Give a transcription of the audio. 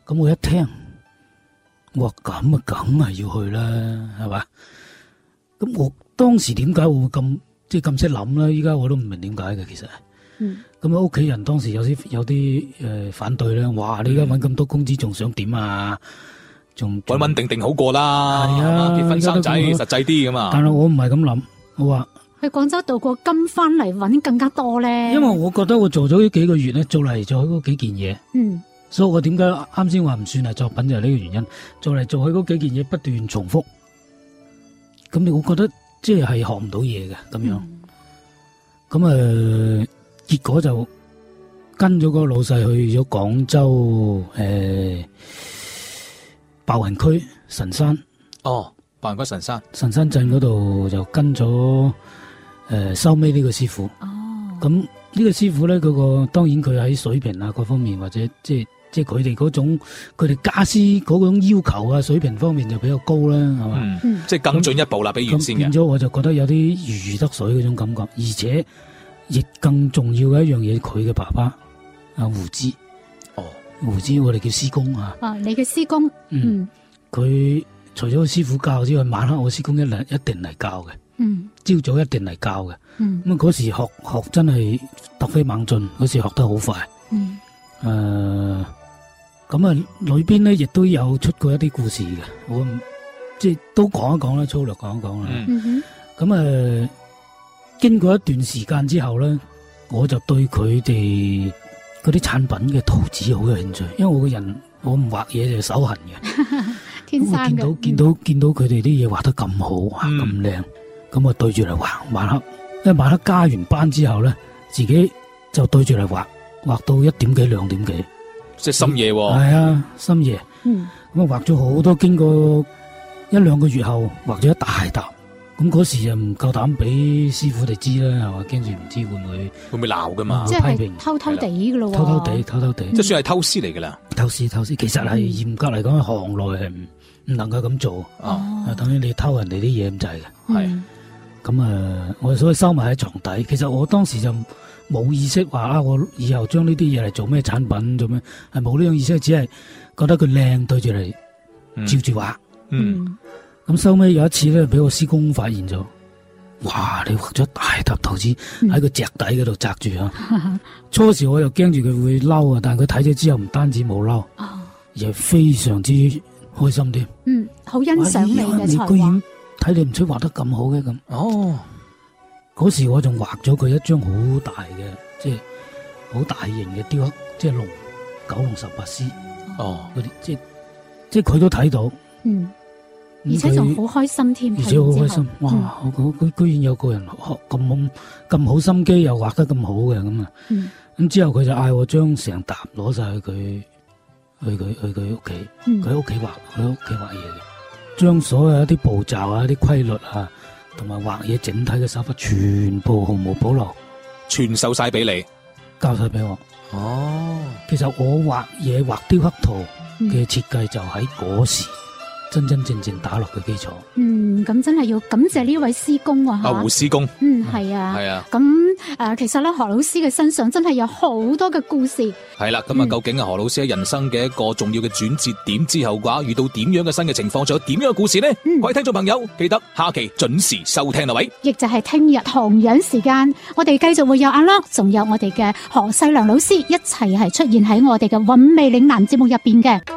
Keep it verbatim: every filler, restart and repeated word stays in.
咁我一聽，我話咁啊，梗係要去啦，係嘛？咁我當時點解我會咁即係咁識諗咧？依家我都唔明點解嘅，其實。 嗯。 咁啊，屋企人當時有啲有啲誒反對咧，哇！你而家搵咁多工資，仲想點啊？仲穩穩定定好過啦， 係啊， 結婚生仔實際啲噶嘛。 但係我唔係咁諗，我話去廣州度過金翻嚟搵更加多咧。 因為我覺得我做咗呢幾個月咧，做嚟做去嗰幾件嘢， 嗯， 所以我點解啱先話唔算係作品就係呢個原因，做嚟做去嗰幾件嘢不斷重複，咁你我覺得即係學唔到嘢嘅咁樣，咁、嗯、誒結果就跟咗個老細去咗廣州誒。呃白雲區神山哦，白雲區神山神山鎮嗰度就跟咗誒收尾呢個師傅哦，咁呢個師傅咧，嗰個當然佢喺水平啊各方面或者即係即係佢哋嗰種佢哋家私嗰種要求啊水平方面就比較高啦，係嘛， 嗯，即係更進一步啦，比原先嘅。 變咗我就覺得有啲如魚得水嗰種感覺，而且亦更重要嘅一樣嘢，佢嘅爸爸阿胡之。胡之我哋叫師公啊！ 啊，你嘅師公， 嗯，佢、嗯、除咗師傅教之外，晚黑我師公一嚟一定嚟教嘅，嗯，朝早一定嚟教嘅，嗯，咁嗰時學學真係突飛猛進，嗰時學得好快，嗯，誒、呃，咁啊裏邊咧亦都有出過一啲故事嘅，我即係都講一講啦，粗略講一講啦，嗯哼，咁啊、呃、經過一段時間之後咧，我就對佢哋嗰啲產品嘅圖紙好有興趣，因為我個人我唔畫嘢就手痕嘅， 天生嘅。 見到見到見到佢哋啲嘢畫得咁好，畫咁靚，咁我對住嚟畫。晚黑，因為晚黑加完班之後咧，自己就對住嚟畫，畫到一點幾兩點幾， 即係深夜。 係啊，深夜。嗯，咁啊畫咗好多，經過一兩個月後，畫咗一大沓。咁嗰時就唔夠膽俾師傅哋知啦，係嘛？驚住唔知會唔會會唔會鬧噶嘛？ 即係偷偷地噶咯， 偷偷地，偷偷地， 即係算係偷師嚟噶啦。 偷師偷師，其實係嚴格嚟講，行內係唔唔能夠咁做。哦，等於你偷人哋啲嘢咁滯嘅。係。咁啊，我所以收埋喺床底。其實我當時就冇意識話啊，我以後將呢啲嘢嚟做咩產品做咩？係冇呢種意識，只係覺得佢靚，對住嚟照住畫。嗯。咁收尾有一次咧，俾我師公發現咗，哇！你畫咗大沓圖紙喺個隻底嗰度紮住啊！嗯、初時我又驚住佢會嬲啊，但係佢睇咗之後唔單止冇嬲，哦、而係非常之開心添。 嗯，好欣賞你嘅才華。 你居然睇你唔出畫得咁好嘅咁。哦，嗰時我仲畫咗佢一張好大嘅，即係好大型嘅雕刻，即係龍九龍十八絲。哦，嗰啲即係即係佢都睇到。嗯。 而且仲好開心添， 而且好開心，哇！我佢居然有個人學咁咁好心機，又畫得咁好嘅咁啊！咁、嗯、之後佢就嗌我將成沓攞晒去佢去佢去佢屋企，佢喺屋企畫，佢喺屋企畫嘢嘅，將所有一啲步驟啊、一啲規律啊，同埋畫嘢整體嘅手法，全部毫無保留， 傳授晒俾你， 教晒俾我。哦，其實我畫嘢畫雕刻圖嘅設計就喺嗰時。真真正正打落嘅基礎。嗯， 咁真係要感謝呢位師公啊！ 阿胡師公。 嗯，係啊。係啊。咁誒、呃，其實咧何老師嘅身上真係有好多嘅故事。 係啦，咁啊，究竟啊何老師喺人生嘅一個重要嘅轉折點之後嘅話，遇到點樣嘅新嘅情況，仲有點樣嘅故事呢？嗯、各位聽眾朋友，記得下期準時收聽啦，喂！ 亦就係聽日同樣時間，我哋繼續會有阿 Lock，仲有我哋嘅何世良老師一齊係出現喺我哋嘅韻味嶺南節目入邊嘅。